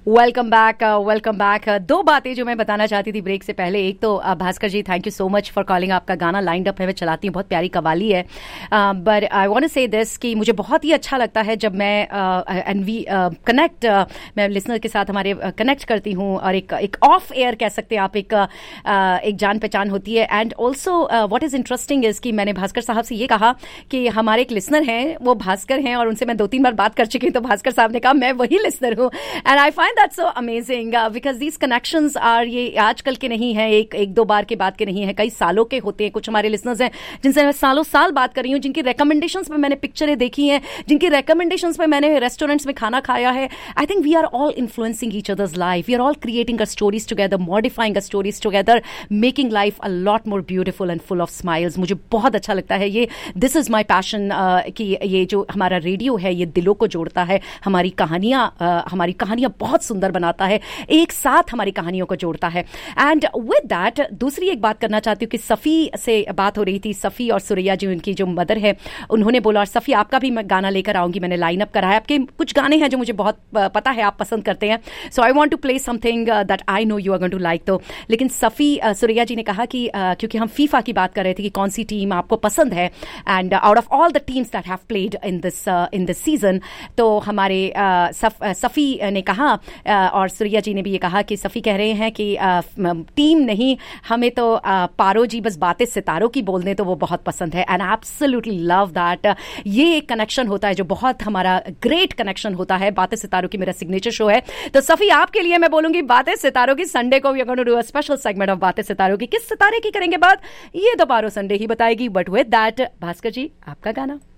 Welcome back. दो बातें जो मैं बताना चाहती थी ब्रेक से पहले। एक तो भास्कर जी, thank you so much for calling. आपका गाना लाइंड अप है, मैं चलाती हूँ, बहुत प्यारी कवाली है। बट आई वांट टू से दिस कि मुझे बहुत ही अच्छा लगता है जब मैं एंड वी कनेक्ट, मैं लिसनर के साथ हमारे कनेक्ट करती हूँ और एक ऑफ एयर कह सकते हैं आप, एक जान पहचान होती है। And also what is interesting is कि मैंने भास्कर साहब से ये कहा कि हमारे एक लिसनर हैं, वो भास्कर हैं, और उनसे मैं 2-3 बार बात कर चुकी हूँ। तो भास्कर साहब ने कहा मैं वही लिसनर हूँ। And I find that so amazing because these connections are, ये आजकल के नहीं है, एक दो बार के बाद के नहीं है, कई सालों के होते हैं। कुछ हमारे लिसनर्स हैं जिनसे मैं सालों साल बात कर रही हूँ, जिनकी रिकमेंडेशंस पे मैंने पिक्चरें देखी हैं, जिनकी रिकमेंडेशंस पे मैंने रेस्टोरेंट्स में खाना खाया है। I think we are all influencing each others life, we are all creating a stories together, modifying a stories together, making life a lot more beautiful and full of smiles. मुझे बहुत अच्छा लगता है ये, दिस इज माई पैशन कि ये जो हमारा रेडियो है ये दिलों को जोड़ता है, हमारी कहानियां बहुत सुंदर बनाता है, एक साथ हमारी कहानियों को जोड़ता है। एंड विद दैट दूसरी एक बात करना चाहती हूँ कि सफ़ी से बात हो रही थी, सफ़ी और सुरैया जी, उनकी जो मदर है, उन्होंने बोला, और सफ़ी आपका भी मैं गाना लेकर आऊंगी, मैंने लाइन अप करा है। आपके कुछ गाने हैं जो मुझे बहुत पता है आप पसंद करते हैं, सो I want to play something that I know you are going to like. तो लेकिन सफ़ी सुरैया जी ने कहा कि क्योंकि हम फीफा की बात कर रहे थे कि कौन सी टीम आपको पसंद है, and out of all the teams that have played in this season, तो हमारे सफ़ी ने कहा और सुरैया जी ने भी ये कहा कि सफ़ी कह रहे हैं कि टीम नहीं, हमें तो पारो जी बस बातें सितारों की बोल दें तो वो बहुत पसंद है। And absolutely love that. ये एक कनेक्शन होता है जो बहुत हमारा ग्रेट कनेक्शन होता है। बातें सितारों की मेरा सिग्नेचर शो है, तो सफ़ी आपके लिए मैं बोलूंगी बातें सितारों की। संडे को we are going to do a special segment of बातें सितारों की। किस सितारे की करेंगे बात, ये तो पारो संडे ही बताएगी। बट विद दैट भास्कर जी, आपका गाना।